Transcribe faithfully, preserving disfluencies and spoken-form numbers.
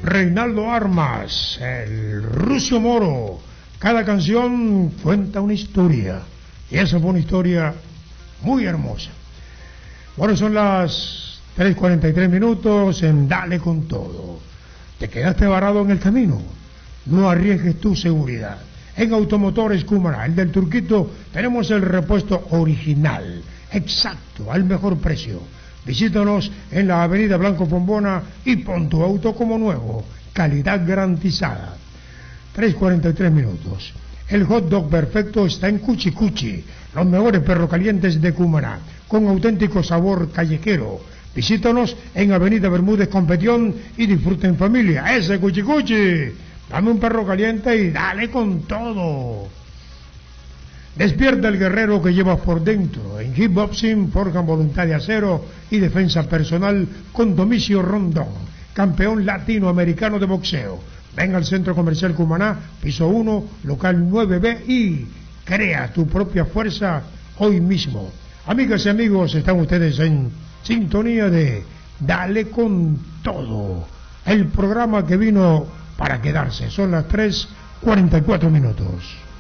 Reinaldo Armas, el Rucio Moro. Cada canción cuenta una historia, y esa fue una historia muy hermosa. Bueno, son las tres cuarenta y tres minutos en Dale con Todo. ¿Te quedaste varado en el camino? No arriesgues tu seguridad. En Automotores Cumaná, el del Turquito, tenemos el repuesto original, exacto, al mejor precio. Visítanos en la avenida Blanco Fombona y pon tu auto como nuevo, calidad garantizada. tres cuarenta y tres minutos. El hot dog perfecto está en Cuchi Cuchi, los mejores perros calientes de Cumaná, con auténtico sabor callejero. Visítanos en avenida Bermúdez Competión y disfruta en familia. ¡Ese Cuchi Cuchi! Dame un perro caliente y dale con todo. Despierta el guerrero que llevas por dentro. En Kickboxing forjan voluntad de acero y defensa personal con Domicio Rondón, campeón latinoamericano de boxeo. Venga al Centro Comercial Cumaná, piso uno, local nueve B y crea tu propia fuerza hoy mismo. Amigas y amigos, están ustedes en sintonía de Dale con Todo, el programa que vino para quedarse. Son las tres cuarenta y cuatro minutos.